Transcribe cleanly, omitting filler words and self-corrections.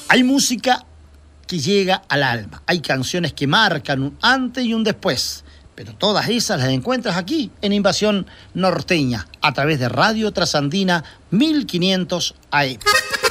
Hay música que llega al alma, hay canciones que marcan un antes y un después, pero todas esas las encuentras aquí en Invasión Norteña, a través de Radio Trasandina 1500 AM.